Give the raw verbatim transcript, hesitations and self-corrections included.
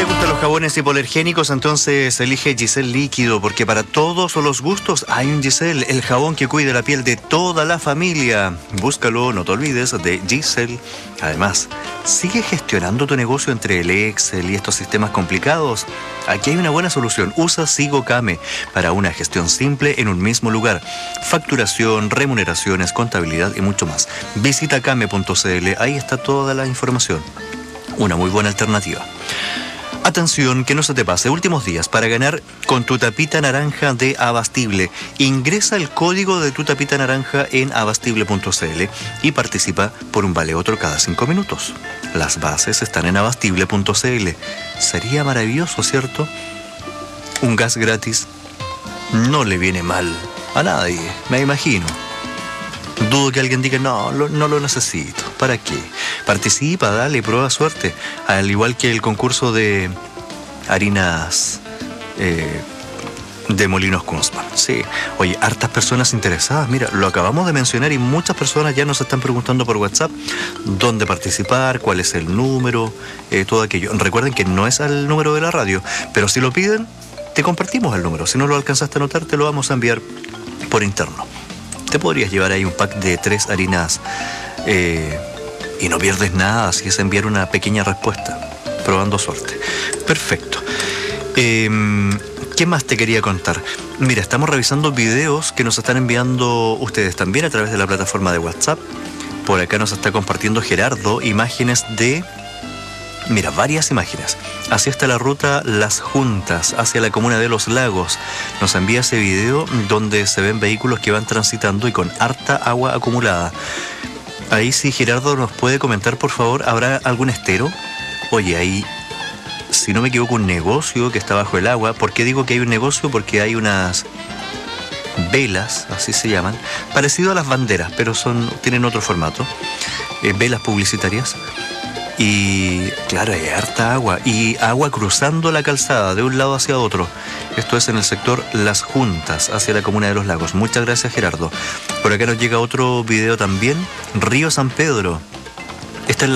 ¿Te gustan los jabones hipoalergénicos? Entonces elige Giselle Líquido, porque para todos los gustos hay un Giselle, el jabón que cuida la piel de toda la familia. Búscalo, no te olvides de Giselle. Además, ¿sigue gestionando tu negocio entre el Excel y estos sistemas complicados? Aquí hay una buena solución. Usa SigoCame para una gestión simple en un mismo lugar. Facturación, remuneraciones, contabilidad y mucho más. Visita came punto cl, ahí está toda la información. Una muy buena alternativa. Atención, que no se te pase, últimos días para ganar con tu tapita naranja de Abastible. Ingresa el código de tu tapita naranja en abastible punto cl y participa por un vale otro cada cinco minutos. Las bases están en abastible punto cl. Sería maravilloso, ¿cierto? Un gas gratis no le viene mal a nadie, me imagino. Dudo que alguien diga, no, lo, no lo necesito. ¿Para qué? Participa, dale, prueba suerte. Al igual que el concurso de harinas eh, de Molinos Kunzman. Sí. Oye, hartas personas interesadas. Mira, lo acabamos de mencionar y muchas personas ya nos están preguntando por WhatsApp dónde participar, cuál es el número, eh, todo aquello. Recuerden que no es al número de la radio, pero si lo piden, te compartimos el número. Si no lo alcanzaste a anotar, te lo vamos a enviar por interno. Te podrías llevar ahí un pack de tres harinas eh, y no pierdes nada si es enviar una pequeña respuesta, probando suerte. Perfecto. Eh, ¿Qué más te quería contar? Mira, estamos revisando videos que nos están enviando ustedes también a través de la plataforma de WhatsApp. Por acá nos está compartiendo Gerardo imágenes de... Mira, varias imágenes. Hacia está la ruta Las Juntas, hacia la comuna de Los Lagos. Nos envía ese video donde se ven vehículos que van transitando y con harta agua acumulada. Ahí sí, Gerardo, nos puede comentar, por favor, ¿habrá algún estero? Oye, ahí, si no me equivoco, un negocio que está bajo el agua. ¿Por qué digo que hay un negocio? Porque hay unas velas, así se llaman, parecido a las banderas, pero son tienen otro formato. Eh, velas publicitarias. Y claro, hay harta agua y agua cruzando la calzada de un lado hacia otro. Esto es en el sector Las Juntas, hacia la comuna de Los Lagos. Muchas gracias, Gerardo. Por acá nos llega otro video también. Río San Pedro. Esta es la